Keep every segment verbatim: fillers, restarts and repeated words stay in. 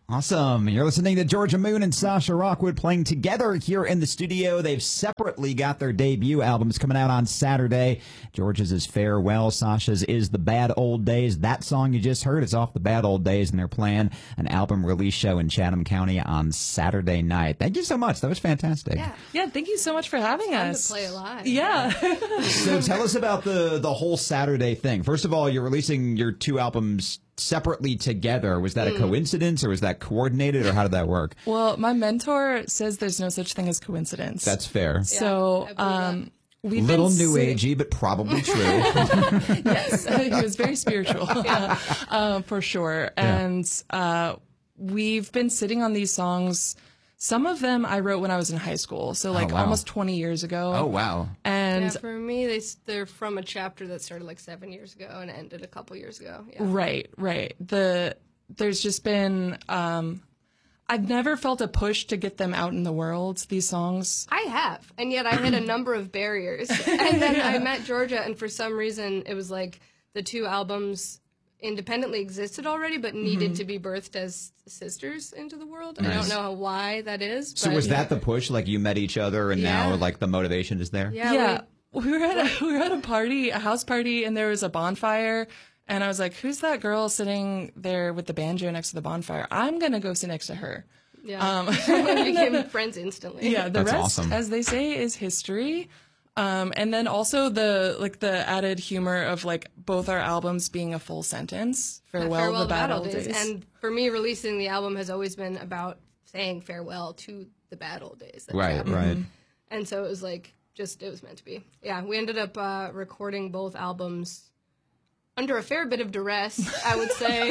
Awesome. You're listening to Georgia Moon and Sasha Rockwood playing together here in the studio. They've separately got their debut albums coming out on Saturday. Georgia's is Farewell. Sasha's is The Bad Old Days. That song you just heard is off The Bad Old Days, and they're playing an album release show in Chatham County on Saturday night. Thank you so much. That was fantastic. Yeah, yeah thank you so much for having it's us. To play it live. Yeah. So tell us about the, the whole Saturday thing. First of all, you're releasing your two albums separately together. Was that a coincidence, or was that coordinated, or how did that work? Well, my mentor says there's no such thing as coincidence. That's fair. So, um, we've little been new sitting- agey, but probably true. Yes, he was very spiritual, uh, for sure. And uh, we've been sitting on these songs. Some of them I wrote when I was in high school, so like Oh, wow. almost twenty years ago. Oh, wow. And Yeah, for me, they, s- they're from a chapter that started like seven years ago and ended a couple years ago. Yeah. right, right. The there's just been um, I've never felt a push to get them out in the world. These songs. I have, and yet I hit a number of barriers. And then I met Georgia, and for some reason, it was like the two albums independently existed already, but needed to be birthed as sisters into the world. I Nice. don't know why that is. So but was that the push? Like you met each other, and Yeah. now like the motivation is there? Yeah. Yeah, we were at a, we were at a party, a house party, and there was a bonfire. And I was like, "Who's that girl sitting there with the banjo next to the bonfire? I'm gonna go sit next to her." We, yeah. we became friends instantly. Yeah, the That's rest, awesome. as they say, is history. Um, and then also the like the added humor of like both our albums being a full sentence. Farewell, Farewell the to bad old days. And for me, releasing the album has always been about saying farewell to the bad old days. that Right, happened. right. And so it was like, just, it was meant to be. Yeah, we ended up uh, recording both albums under a fair bit of duress, I would say,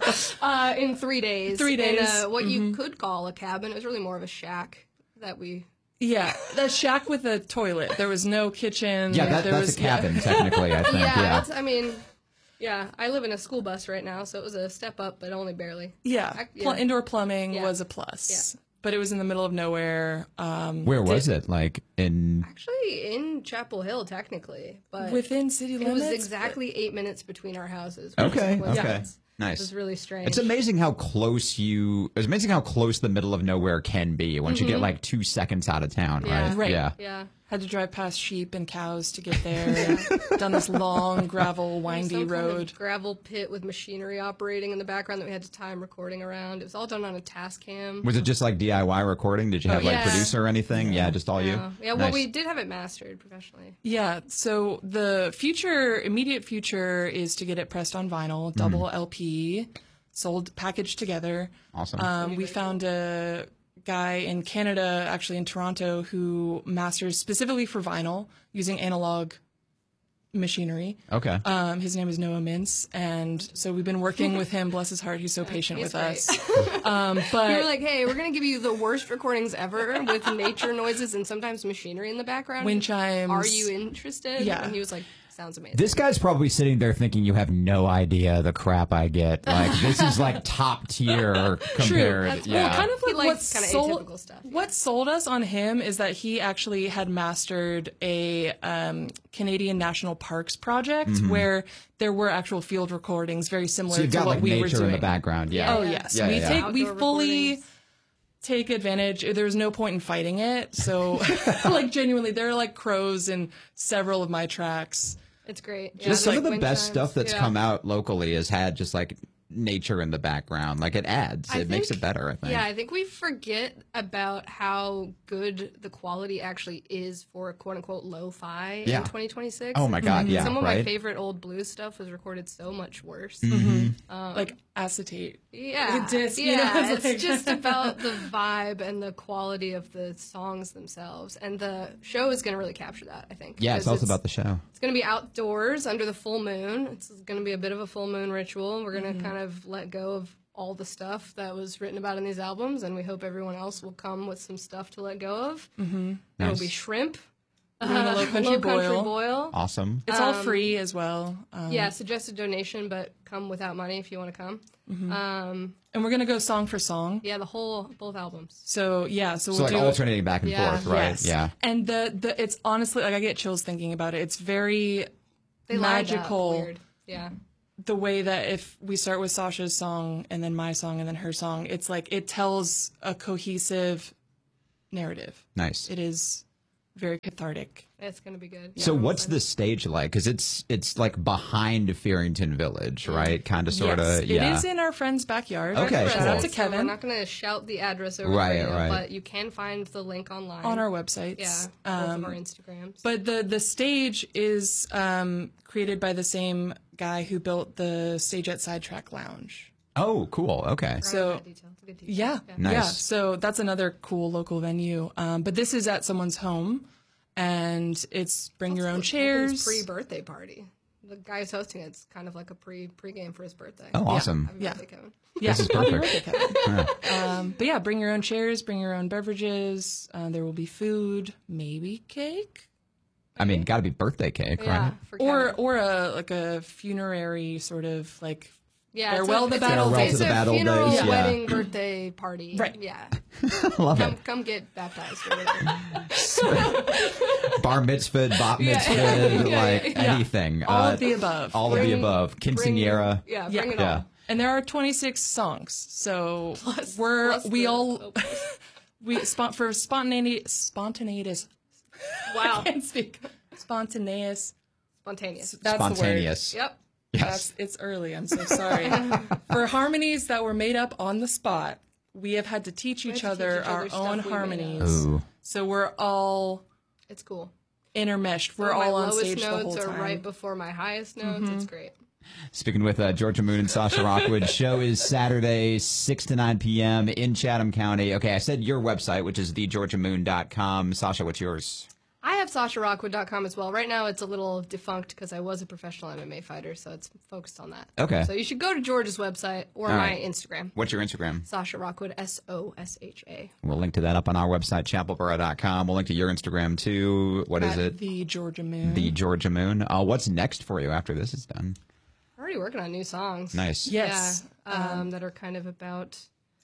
uh, in three days. Three days. In a, what you could call a cabin. It was really more of a shack that we... Yeah, the shack with a toilet. There was no kitchen. Yeah, that, there that's was, a cabin, technically, I think. Yeah, Yeah. That's, I mean... Yeah, I live in a school bus right now, so it was a step up, but only barely. Yeah, I- Pl- yeah. indoor plumbing Yeah. was a plus. Yeah. But it was in the middle of nowhere. Um, Where was it? Like in... Actually, in Chapel Hill, technically, but within city it limits. was exactly eight minutes between our houses. which Okay, is a okay. coincidence. Nice. It was really strange. It's amazing how close you... It's amazing how close the middle of nowhere can be once you get like two seconds out of town, Mm-hmm. Yeah. right? Right. Yeah. Yeah. Had to drive past sheep and cows to get there. Down this long gravel, windy Some kind road. of gravel pit with machinery operating in the background that we had to time recording around. It was all done on a Tascam. Was it just like D I Y recording? Did you have like yeah. producer or anything? Yeah, just all you? Yeah, yeah well, Nice. we did have it mastered professionally. Yeah, so the future, immediate future is to get it pressed on vinyl, double L P, sold, packaged together. Awesome. Um, we found a guy in Canada, actually in Toronto, who masters specifically for vinyl using analog machinery. Okay. Um, his name is Noah Mintz, and so we've been working with him. Bless his heart, he's so patient He's with great. us. Um, but We were like, hey, we're going to give you the worst recordings ever with nature noises and sometimes machinery in the background. Wind chimes. Are you interested? Yeah. And he was like, sounds amazing. This guy's probably sitting there thinking you have no idea the crap I get. Like this is like top tier compared. That's- Yeah. Well, kind of He like what likes kinda sold, atypical stuff, yeah. what sold us on him is that he actually had mastered a um, Canadian National Parks project where there were actual field recordings very similar so you've to got what like we were nature doing. in the background. Yeah. Oh Yeah. yes, Yeah, we yeah, take yeah. we Outdoor fully recordings. take advantage. There was no point in fighting it. So like genuinely, there are like crows in several of my tracks. It's great. Yeah, Just some like of the wind best chimes. stuff that's Yeah. come out locally has had just like nature in the background. Like it adds. I it makes think- it better, I think. Yeah, I think we forget about how good the quality actually is for quote unquote lo-fi Yeah. in twenty twenty-six. Oh my God, yeah, Some of right? my favorite old blues stuff was recorded so much worse. Like acetate. Yeah, disc, you yeah. know, it's it's like- just about the vibe and the quality of the songs themselves, and the show is going to really capture that. I think. Yeah, because tell us about the show. It's going to be outdoors under the full moon. It's going to be a bit of a full moon ritual. We're going to kind of let go of all the stuff that was written about in these albums, and we hope everyone else will come with some stuff to let go of. Mm-hmm. There will Nice. be shrimp, We're doing a low country low country boil. boil. Awesome. It's all free as well. Um, Yeah, suggested donation, but come without money if you want to come. Um, and we're gonna go song for song. yeah, the whole both albums. So yeah, so we'll So like do alternating back and Yeah. forth, right? Yes. Yeah. And the the it's honestly like I get chills thinking about it. It's very They lined up magical. weird. Yeah. the way that if we start with Sasha's song and then my song and then her song, it's like it tells a cohesive narrative. Nice. It is very cathartic. It's gonna be good. So Yeah, what's I'm the stage like? Because it's it's like behind Fearington Village, right? Kind of, sort of. Yes, Yeah. it is in our friend's backyard. Okay, Shout cool. out to So Kevin. we're not going to shout the address over Right, for you, right. but you can find the link online on our websites. Yeah, both Um, of our Instagrams. But the the stage is um, created by the same guy who built the stage at Sidetrack Lounge. Oh, cool. Okay. So That detail. It's a good detail. yeah, Yeah. Nice. yeah. So that's another cool local venue. Um, but this is at someone's home, and it's bring your own chairs. Pre birthday party. The guy who's hosting it's kind of like a pre pre game for his birthday. Oh, awesome. Happy Yeah. birthday, Kevin. Yeah, This is happy perfect. birthday, Kevin. um, but yeah, bring your own chairs, bring your own beverages. Uh, there will be food, maybe cake, I mean, got to be birthday cake, Yeah, right? for or Kevin. or a like a funerary sort of like yeah, farewell it's a, the it's a- bad old Farewell it's to the a bad old funeral, days, yeah. wedding, birthday party. Right. Yeah. Love Come, it. come get baptized or whatever. Bar mitzvah, bat mitzvah, Yeah. like Yeah. anything. all Uh, of the above. All of the Bring- above. Bring- Quinceañera. Yeah, Yeah. bring it Yeah. all. And there are twenty-six songs, so Plus- we're plus we the all openers. we spot for spontaneity spontaneous. Wow. I can't speak. Spontaneous. Spontaneous. That's Spontaneous. Yep. the word. Yes. That's it's early. I'm so sorry. For harmonies that were made up on the spot, we have had to teach each to teach other each our other stuff own we made up. harmonies. Ooh. So we're all It's cool. intermeshed. We're So my all on lowest stage the notes whole are time. right before my highest notes. It's great. Speaking with uh, Georgia Moon and Sasha Rockwood, show is Saturday, six to nine p.m. in Chatham County. Okay, I said your website, which is the georgia moon dot com. Sasha, what's yours? I have Sasha Rockwood dot com as well. Right now, it's a little defunct because I was a professional M M A fighter, so it's focused on that. Okay. So you should go to George's website or All my right. Instagram, What's your Instagram? Sasha Rockwood, S O S H A. We'll link to that up on our website, chapelboro dot com. We'll link to your Instagram, too. What is At it? The Georgia Moon. The Georgia Moon. Uh, what's next for you after this is done? We're already working on new songs. Nice. Yes. Yeah, um, that are kind of about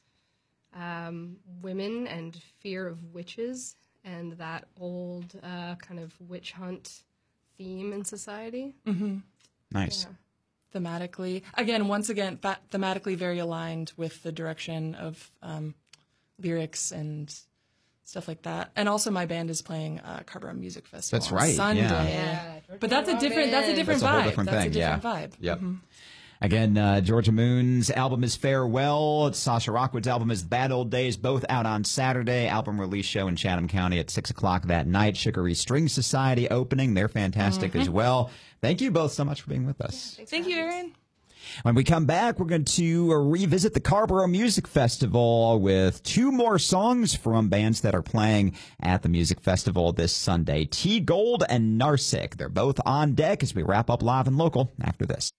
um, women and fear of witches and that old uh, kind of witch hunt theme in society. Nice. Yeah. Thematically, again, once again, fa- thematically very aligned with the direction of um, lyrics and stuff like that. And also, my band is playing uh, Carrboro Music Festival. That's on right, Sunday. yeah. Yeah, But that's a different. That's a different That's a vibe. whole different that's thing, a different yeah. vibe. Yep. Again, uh, Georgia Moon's album is Farewell. Sasha Rockwood's album is Bad Old Days, both out on Saturday. Album release show in Chatham County at six o'clock that night. Sugary String Society opening. They're fantastic as well. Thank you both so much for being with us. Thank you, Aaron. When we come back, we're going to uh, revisit the Carrboro Music Festival with two more songs from bands that are playing at the music festival this Sunday. T Gold and Narsik. They're both on deck as we wrap up live and local after this.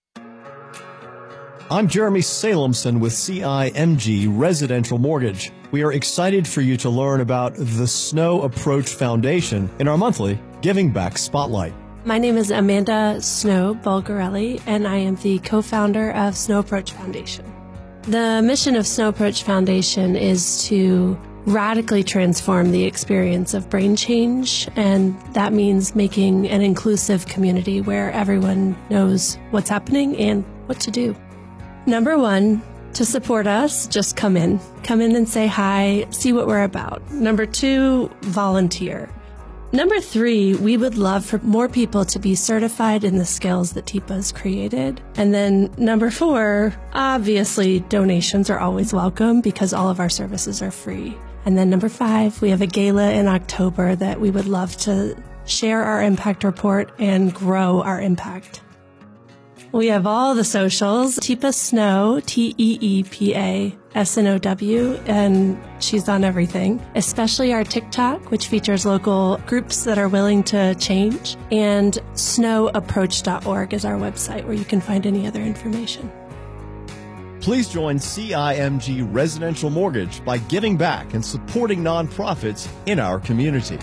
I'm Jeremy Salemson with C I M G Residential Mortgage. We are excited for you to learn about the Snow Approach Foundation in our monthly Giving Back Spotlight. My name is Amanda Snow Bulgarelli, and I am the co-founder of Snow Approach Foundation. The mission of Snow Approach Foundation is to radically transform the experience of brain change, and that means making an inclusive community where everyone knows what's happening and what to do. Number one, to support us, just come in. Come in and say hi, see what we're about. Number two, volunteer. Number three, we would love for more people to be certified in the skills that T I P A has created. And then number four, obviously donations are always welcome because all of our services are free. And then number five, we have a gala in October that we would love to share our impact report and grow our impact. We have all the socials, T E P A Snow, T E E P A S N O W, and she's on everything, especially our TikTok, which features local groups that are willing to change, and snow approach dot org is our website where you can find any other information. Please join C I M G Residential Mortgage by giving back and supporting nonprofits in our community.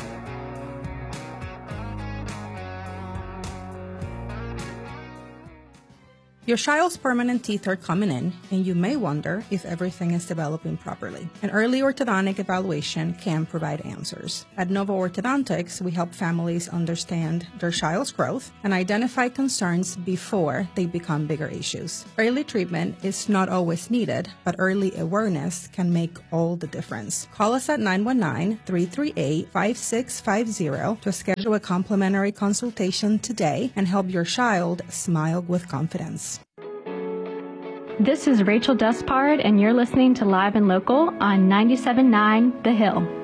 Your child's permanent teeth are coming in, and you may wonder if everything is developing properly. An early orthodontic evaluation can provide answers. At Nova Orthodontics, we help families understand their child's growth and identify concerns before they become bigger issues. Early treatment is not always needed, but early awareness can make all the difference. Call us at nine one nine, three three eight, five six five zero to schedule a complimentary consultation today and help your child smile with confidence. This is Rachel Despard, and you're listening to Live and Local on ninety-seven point nine The Hill.